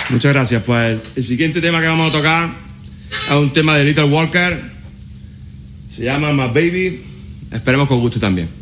Muchas gracias. Pues el siguiente tema que vamos a tocar es un tema de Little Walker. Se llama My Baby. Esperemos que os guste también.